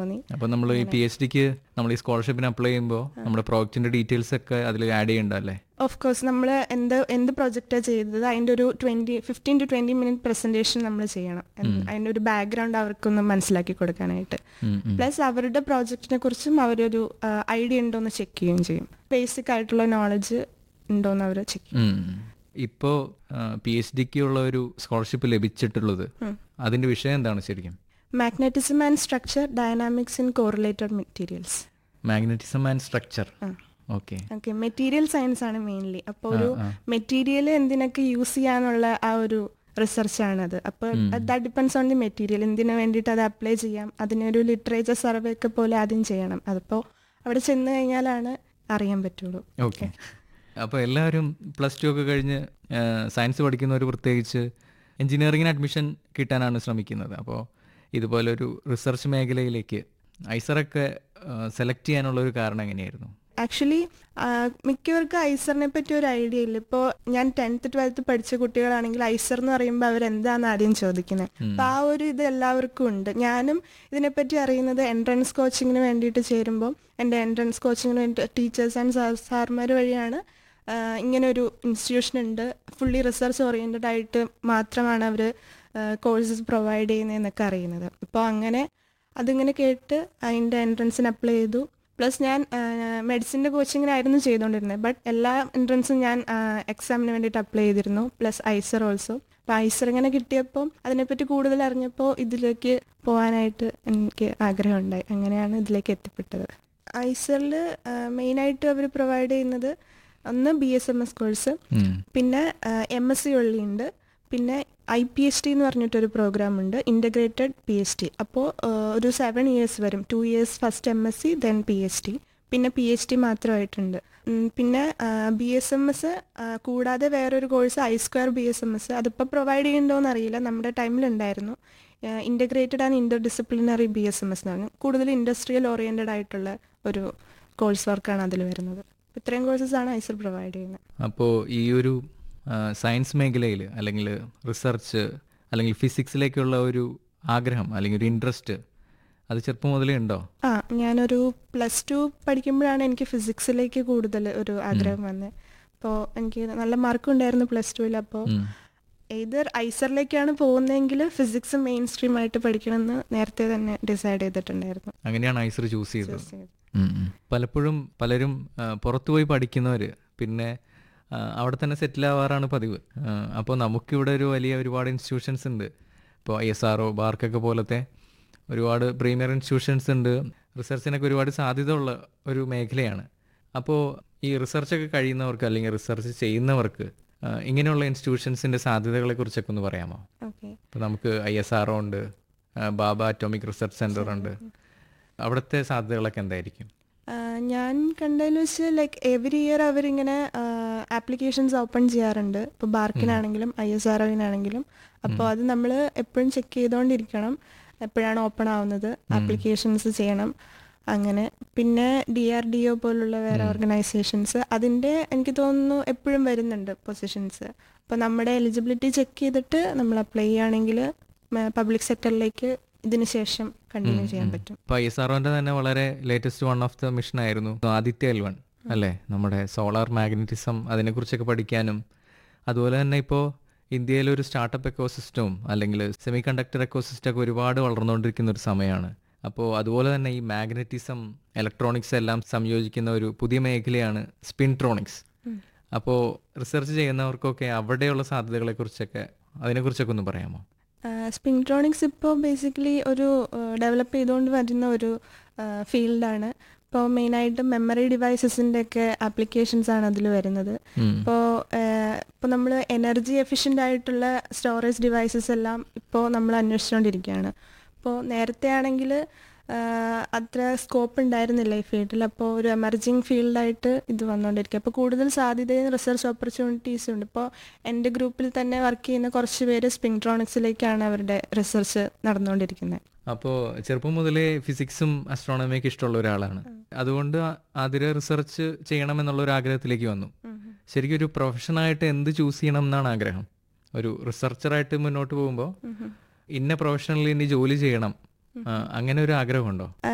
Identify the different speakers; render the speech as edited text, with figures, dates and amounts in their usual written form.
Speaker 1: തോന്നി.
Speaker 2: അപ്പോൾ നമ്മൾ ഈ PhDക്ക് നമ്മൾ ഈ സ്കോളർഷിപ്പിന് അപ്ലൈ ചെയ്യുമ്പോൾ നമ്മുടെ പ്രോജക്റ്റിന്റെ ഡീറ്റെയിൽസ് ഒക്കെ അതിൽ ആഡ് ചെയ്യണ്ടല്ലേ?
Speaker 1: ഓഫ് കോഴ്സ് നമ്മൾ എന്ത് പ്രൊജക്റ്റാണ് ചെയ്തത് അതിൻ്റെ ഒരു 15 to 20 മിനിറ്റ് പ്രസൻറ്റേഷൻ നമ്മൾ ചെയ്യണം. അതിൻ്റെ ഒരു ബാക്ക്ഗ്രൗണ്ട് അവർക്കൊന്ന് മനസ്സിലാക്കി കൊടുക്കാനായിട്ട്. പ്ലസ് അവരുടെ പ്രോജക്റ്റിനെ കുറിച്ചും അവരൊരു ഐഡിയ ഉണ്ടോയെന്ന് ചെക്ക് ചെയ്യുകയും ചെയ്യും. ബേസിക് ആയിട്ടുള്ള നോളജ് ഉണ്ടോയെന്ന് അവർ ചെക്ക് ചെയ്യും.
Speaker 2: ഇപ്പോൾ PhDക്ക് ഉള്ള ഒരു സ്കോളർഷിപ്പ് ലഭിച്ചിട്ടുള്ളത് അതിന്റെ വിഷയം എന്താണ് ശരിക്കും?
Speaker 1: Magnetism and structure, dynamics in correlated materials.
Speaker 2: Magnetism and structure. Okay.
Speaker 1: Material science ആണ് മെയിൻലി. അപ്പോൾ ഒരു മെറ്റീരിയൽ എന്തിനൊക്കെ യൂസ് ചെയ്യാനുള്ള ആ ഒരു റിസർച്ചാണത്. അപ്പോൾ that depends on the material. എന്തിനു വേണ്ടിയിട്ട് അത് അപ്ലൈ ചെയ്യാം, അതിനൊരു ലിറ്ററേച്ചർ സർവേ ഒക്കെ പോലെ ആദ്യം ചെയ്യണം. അതിപ്പോൾ അവിടെ ചെന്ന് കഴിഞ്ഞാലാണ് അറിയാൻ പറ്റുള്ളൂ.
Speaker 2: ഓക്കെ. അപ്പോൾ എല്ലാവരും +2 ഒക്കെ കഴിഞ്ഞ് സയൻസ് പഠിക്കുന്നവർ പ്രത്യേകിച്ച് എഞ്ചിനീയറിങ്ങിന് അഡ്മിഷൻ കിട്ടാനാണ് ശ്രമിക്കുന്നത്. അപ്പോൾ ഇതുപോലൊരു റിസർച്ച് മേഖലയിലേക്ക് ഐസറൊക്കെ സെലക്ട് ചെയ്യാനുള്ളൊരു കാരണം എങ്ങനെയായിരുന്നു?
Speaker 1: ആക്ച്വലി മിക്കവർക്കും ഐസറിനെ പറ്റി ഒരു ഐഡിയ ഇല്ല. ഇപ്പോൾ ഞാൻ 10th 12th പഠിച്ച കുട്ടികളാണെങ്കിൽ ഐസർ എന്ന് പറയുമ്പോൾ അവരെന്താണെന്ന് ആദ്യം ചോദിക്കുന്നത്. അപ്പോൾ ആ ഒരു ഇത് എല്ലാവർക്കും ഉണ്ട്. ഞാനും ഇതിനെപ്പറ്റി അറിയുന്നത് എൻട്രൻസ് കോച്ചിങ്ങിന് വേണ്ടിയിട്ട് ചേരുമ്പോൾ എൻ്റെ എൻട്രൻസ് കോച്ചിങ്ങിന് വേണ്ടി ടീച്ചേഴ്സ് ആൻഡ് സാർമാർ വഴിയാണ് ഇങ്ങനെ ഒരു ഇൻസ്റ്റിറ്റ്യൂഷൻ ഉണ്ട്, ഫുള്ളി റിസർച്ച് ഓറിയൻറ്റഡ് ആയിട്ട് മാത്രമാണ് അവർ കോഴ്സസ് പ്രൊവൈഡ് ചെയ്യുന്നതെന്നൊക്കെ അറിയുന്നത്. അപ്പോൾ അതിങ്ങനെ കേട്ട് അതിൻ്റെ എൻട്രൻസിന് അപ്ലൈ ചെയ്തു. പ്ലസ് ഞാൻ മെഡിസിൻ്റെ കോച്ചിങ്ങിനായിരുന്നു ചെയ്തുകൊണ്ടിരുന്നത്. ബട്ട് എല്ലാ എൻട്രൻസും ഞാൻ എക്സാമിന് വേണ്ടിയിട്ട് അപ്ലൈ ചെയ്തിരുന്നു, പ്ലസ് ഐസർ ഓൾസോ. അപ്പോൾ ഐസർ ഇങ്ങനെ കിട്ടിയപ്പോൾ അതിനെപ്പറ്റി കൂടുതൽ അറിഞ്ഞപ്പോൾ ഇതിലേക്ക് പോകാനായിട്ട് എനിക്ക് ആഗ്രഹമുണ്ടായി. അങ്ങനെയാണ് ഇതിലേക്ക് എത്തിപ്പെട്ടത്. ഐസറിൽ മെയിനായിട്ട് അവർ പ്രൊവൈഡ് ചെയ്യുന്നത് ഒന്ന് BSMS കോഴ്സ്, പിന്നെ MSc ഉണ്ട്, പിന്നെ IPHD എന്ന് പറഞ്ഞിട്ടൊരു പ്രോഗ്രാം ഉണ്ട്, ഇൻ്റഗ്രേറ്റഡ് PhD. അപ്പോൾ ഒരു 7 years വരും. 2 years first MSc, then PhD, പിന്നെ PhD മാത്രമായിട്ടുണ്ട്. പിന്നെ BSMS കൂടാതെ വേറൊരു കോഴ്സ് I² BSMS. അതിപ്പോൾ പ്രൊവൈഡ് ചെയ്യുന്നുണ്ടോയെന്ന് അറിയില്ല, നമ്മുടെ ടൈമിലുണ്ടായിരുന്നു. Integrated and inter disciplinary BSMS എന്ന് പറഞ്ഞു. കൂടുതൽ ഇൻഡസ്ട്രിയൽ ഓറിയൻറ്റഡ് ആയിട്ടുള്ള ഒരു കോഴ്സ് വർക്കാണ് അതിൽ വരുന്നത്. ഇത്രയും കോഴ്സസാണ് ഐസർ പ്രൊവൈഡ് ചെയ്യുന്നത്.
Speaker 2: അപ്പോൾ ഈ ഒരു സയൻസ് മേഖലയിൽ അല്ലെങ്കിൽ റിസർച്ച് അല്ലെങ്കിൽ ഫിസിക്സിലേക്കുള്ള ഒരു ആഗ്രഹം അല്ലെങ്കിൽ ഒരു ഇൻട്രസ്റ്റ് അത് ചെറുപ്പം മുതലേ ഉണ്ടോ?
Speaker 1: ഞാനൊരു +2 പഠിക്കുമ്പോഴാണ് എനിക്ക് ഫിസിക്സിലേക്ക് കൂടുതൽ ഒരു ആഗ്രഹം വന്നത്. അപ്പോൾ എനിക്ക് നല്ല മാർക്കുണ്ടായിരുന്നു +2. അപ്പോൾ ഏതർ ഐസറിലേക്കാണ് പോകുന്നതെങ്കിൽ ഫിസിക്സ് മെയിൻ സ്ട്രീം ആയിട്ട് പഠിക്കണമെന്ന് നേരത്തെ തന്നെ ഡിസൈഡ് ചെയ്തിട്ടുണ്ടായിരുന്നു.
Speaker 2: അങ്ങനെയാണ് ഐസർ ചൂസ് ചെയ്തത്. പലപ്പോഴും പലരും പുറത്തുപോയി പഠിക്കുന്നവർ പിന്നെ അവിടെ തന്നെ സെറ്റിൽ ആവാറാണ് പതിവ്. അപ്പോൾ നമുക്കിവിടെ ഒരുപാട് ഇൻസ്റ്റിറ്റ്യൂഷൻസ് ഉണ്ട്. ഇപ്പോൾ ISRO, ബാർക്കൊക്കെ പോലത്തെ ഒരുപാട് പ്രീമിയർ ഇൻസ്റ്റിറ്റ്യൂഷൻസ് ഉണ്ട്. റിസർച്ചിനൊക്കെ ഒരുപാട് സാധ്യത ഉള്ള ഒരു മേഖലയാണ്. അപ്പോൾ ഈ റിസർച്ചൊക്കെ കഴിയുന്നവർക്ക് അല്ലെങ്കിൽ റിസർച്ച് ചെയ്യുന്നവർക്ക് ഇങ്ങനെയുള്ള ഇൻസ്റ്റിറ്റ്യൂഷൻസിൻ്റെ സാധ്യതകളെ കുറിച്ചൊക്കെ ഒന്ന് പറയാമോ? ഇപ്പോൾ നമുക്ക് ISRO ഉണ്ട്, ബാബ അറ്റോമിക് റിസർച്ച് സെൻറ്റർ ഉണ്ട്. അവിടുത്തെ സാധ്യതകളൊക്കെ എന്തായിരിക്കും?
Speaker 1: ഞാൻ കണ്ടതിൽ വെച്ച് എവറി ഇയർ അവരിങ്ങനെ ആപ്ലിക്കേഷൻസ് ഓപ്പൺ ചെയ്യാറുണ്ട്. ഇപ്പോൾ ബാർക്കിനാണെങ്കിലും ISROനാണെങ്കിലും. അപ്പോൾ അത് നമ്മൾ എപ്പോഴും ചെക്ക് ചെയ്തുകൊണ്ടിരിക്കണം, എപ്പോഴാണ് ഓപ്പൺ ആവുന്നത്, ആപ്ലിക്കേഷൻസ് ചെയ്യണം. അങ്ങനെ പിന്നെ DRDO പോലുള്ള വേറെ ഓർഗനൈസേഷൻസ് അതിൻ്റെ എനിക്ക് തോന്നുന്നു എപ്പോഴും വരുന്നുണ്ട് പൊസിഷൻസ്. അപ്പോൾ നമ്മുടെ എലിജിബിലിറ്റി ചെക്ക് ചെയ്തിട്ട് നമ്മൾ അപ്ലൈ ചെയ്യുകയാണെങ്കിൽ പബ്ലിക് സെക്ടറിലേക്ക് ഇതിന് ശേഷം കണ്ടിന്യൂ ചെയ്യാൻ പറ്റും.
Speaker 2: ഇപ്പോൾ ISROന്റെ തന്നെ വളരെ latest one of the mission ആയിരുന്നു ആദിത്യ L1 അല്ലേ? നമ്മുടെ സോളാർ മാഗ്നറ്റിസം അതിനെക്കുറിച്ചൊക്കെ പഠിക്കാനും, അതുപോലെ തന്നെ ഇപ്പോൾ ഇന്ത്യയിലൊരു സ്റ്റാർട്ടപ്പ് എക്കോസിസ്റ്റവും അല്ലെങ്കിൽ സെമി കണ്ടക്ടർ എക്കോസിസ്റ്റം ഒക്കെ ഒരുപാട് വളർന്നുകൊണ്ടിരിക്കുന്ന ഒരു സമയമാണ്. അപ്പോൾ അതുപോലെ തന്നെ ഈ മാഗ്നറ്റിസം, ഇലക്ട്രോണിക്സ് എല്ലാം സംയോജിക്കുന്ന ഒരു പുതിയ മേഖലയാണ് സ്പിൻട്രോണിക്സ്. അപ്പോൾ റിസർച്ച് ചെയ്യുന്നവർക്കൊക്കെ അവിടെയുള്ള സാധ്യതകളെക്കുറിച്ചൊക്കെ അതിനെക്കുറിച്ചൊക്കെ ഒന്ന് പറയാമോ?
Speaker 1: സ്പിൻട്രോണിക്സ് ഇപ്പോൾ ബേസിക്കലി ഒരു ഡെവലപ്പ് ചെയ്തുകൊണ്ട് വരുന്ന ഒരു ഫീൽഡാണ്. ഇപ്പോൾ മെയിനായിട്ട് മെമ്മറി ഡിവൈസസിൻ്റെ ഒക്കെ ആപ്ലിക്കേഷൻസ് ആണ് അതിൽ വരുന്നത്. ഇപ്പോൾ നമ്മൾ എനർജി എഫിഷ്യൻ്റ് ആയിട്ടുള്ള സ്റ്റോറേജ് ഡിവൈസസ് എല്ലാം ഇപ്പോൾ നമ്മൾ അന്വേഷിച്ചുകൊണ്ടിരിക്കുകയാണ്. ഇപ്പോൾ നേരത്തെ ആണെങ്കിൽ അത്ര സ്കോപ്പ് ഉണ്ടായിരുന്നില്ല ഈ ഫീൽഡിൽ. അപ്പോൾ ഒരു എമർജിങ് ഫീൽഡായിട്ട് ഇത് വന്നുകൊണ്ടിരിക്കുക. അപ്പോൾ കൂടുതൽ സാധ്യതയും റിസർച്ച് ഓപ്പർച്യൂണിറ്റീസും ഉണ്ട്. ഇപ്പോൾ എൻ്റെ ഗ്രൂപ്പിൽ തന്നെ വർക്ക് ചെയ്യുന്ന കുറച്ച് പേര് സ്പിൻട്രോണിക്സിലേക്കാണ് അവരുടെ റിസർച്ച് നടന്നുകൊണ്ടിരിക്കുന്നത്.
Speaker 2: അപ്പോൾ ചെറുപ്പം മുതലേ ഫിസിക്സും അസ്ട്രോണമിയൊക്കെ ഇഷ്ടമുള്ള ഒരാളാണ്. അതുകൊണ്ട് അതിൽ റിസർച്ച് ചെയ്യണം എന്നുള്ള ഒരു ആഗ്രഹത്തിലേക്ക് വന്നു. ശരിക്കും ഒരു പ്രൊഫഷനായിട്ട് എന്ത് ചൂസ് ചെയ്യണം എന്നാണ് ആഗ്രഹം? ഒരു റിസർച്ചറായിട്ട് മുന്നോട്ട് പോകുമ്പോൾ ഇന്ന പ്രൊഫഷണലിൽ ഇനി ജോലി ചെയ്യണം അങ്ങനെ ഒരു ആഗ്രഹമുണ്ടോ?